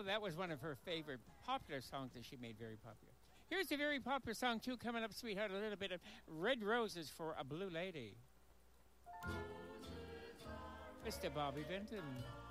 that was one of her favorite popular songs that she made very popular. Here's a very popular song, too, coming up, sweetheart. A little bit of Red Roses for a Blue Lady. Mr. Bobby Benton.